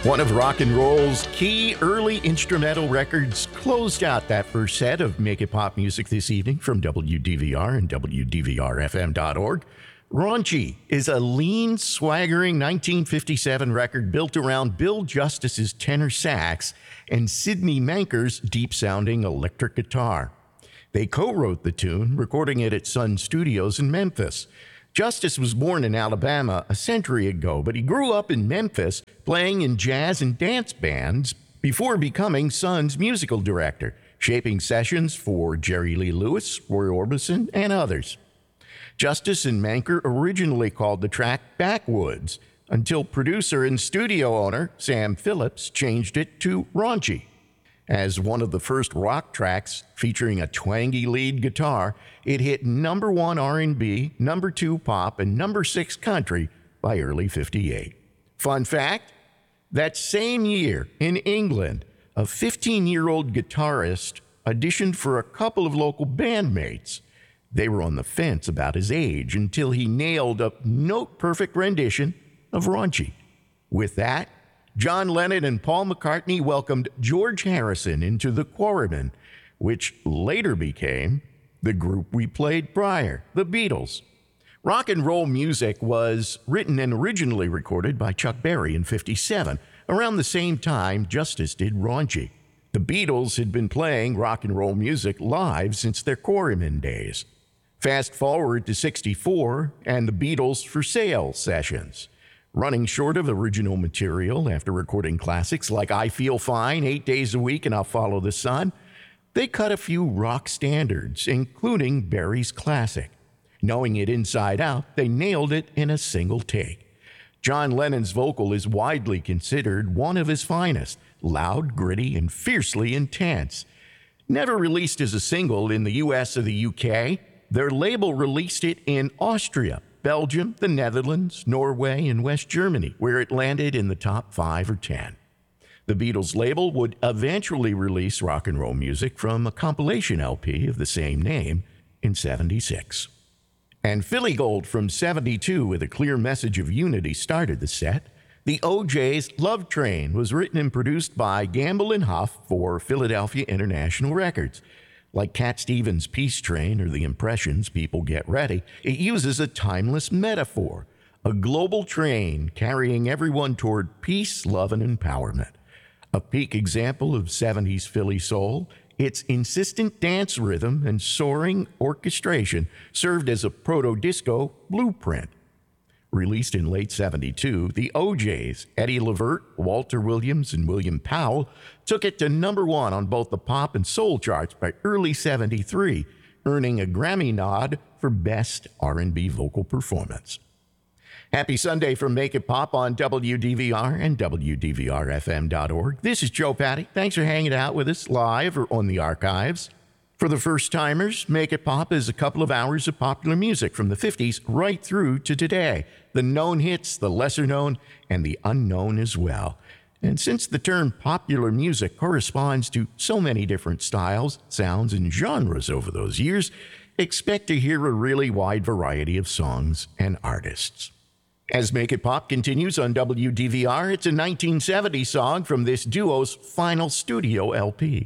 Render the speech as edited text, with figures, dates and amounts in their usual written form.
One of rock and roll's key early instrumental records closed out that first set of Make It Pop music this evening from WDVR and WDVRFM.org. Raunchy is a lean, swaggering 1957 record built around Bill Justice's tenor sax and Sidney Manker's deep-sounding electric guitar. They co-wrote the tune, recording it at Sun Studios in Memphis. Justice was born in Alabama a century ago, but he grew up in Memphis playing in jazz and dance bands before becoming Sun's musical director, shaping sessions for Jerry Lee Lewis, Roy Orbison, and others. Justice and Manker originally called the track Backwoods, until producer and studio owner Sam Phillips changed it to Raunchy. As one of the first rock tracks featuring a twangy lead guitar, it hit number 1 R&B, number 2 pop, and number 6 country by early '58. Fun fact, that same year in England, a 15-year-old guitarist auditioned for a couple of local bandmates. They were on the fence about his age until he nailed a note-perfect rendition of Raunchy. With that, John Lennon and Paul McCartney welcomed George Harrison into the Quarrymen, which later became the group we played prior, the Beatles. Rock and roll music was written and originally recorded by Chuck Berry in '57, around the same time Justice did Raunchy. The Beatles had been playing rock and roll music live since their Quarrymen days. Fast forward to '64 and the Beatles for Sale sessions. Running short of original material after recording classics like I Feel Fine, 8 Days a Week, and I'll Follow the Sun, they cut a few rock standards, including Berry's classic. Knowing it inside out, they nailed it in a single take. John Lennon's vocal is widely considered one of his finest, loud, gritty, and fiercely intense. Never released as a single in the US or the UK, their label released it in Austria, Belgium, the Netherlands, Norway, and West Germany, where it landed in the top 5 or 10. The Beatles label would eventually release rock and roll music from a compilation LP of the same name in '76. And Philly Gold from '72 with a clear message of unity started the set. The O'Jays' Love Train was written and produced by Gamble and Huff for Philadelphia International Records. Like Cat Stevens' Peace Train or The Impressions' People Get Ready, it uses a timeless metaphor, a global train carrying everyone toward peace, love, and empowerment. A peak example of '70s Philly soul, its insistent dance rhythm and soaring orchestration served as a proto-disco blueprint. Released in late '72, the O'Jays, Eddie Levert, Walter Williams, and William Powell took it to number 1 on both the pop and soul charts by early '73, earning a Grammy nod for Best R&B Vocal Performance. Happy Sunday from Make It Pop on WDVR and WDVRFM.org. This is Joe Patty. Thanks for hanging out with us live or on the archives. For the first-timers, Make It Pop is a couple of hours of popular music from the '50s right through to today. The known hits, the lesser-known, and the unknown as well. And since the term popular music corresponds to so many different styles, sounds, and genres over those years, expect to hear a really wide variety of songs and artists. As Make It Pop continues on WDVR, it's a 1970 song from this duo's final studio LP.